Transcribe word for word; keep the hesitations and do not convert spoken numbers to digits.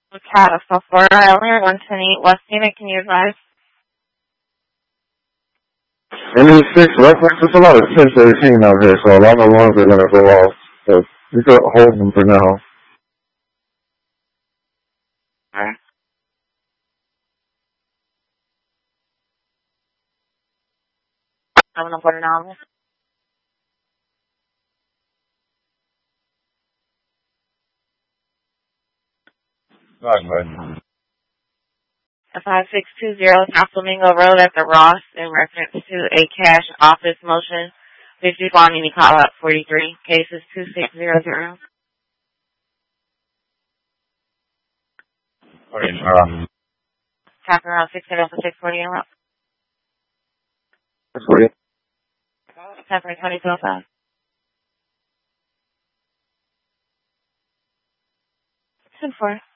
Cat of Florida Island, one ten eight West Unit. Can you advise? N E six reference, there's a lot of ten thirteen out here, so a lot of ones are going to go off. So you could hold them for now. Alright. I'm gonna put it on. Right, five six two zero South Flamingo Road at the Ross in reference to a cash office motion. Please respond any call out forty-three. Cases two six zero zero. right. Um, Traffic around six seven six forty and Ross. that's for you. Traffic twenty two oh five. ten four.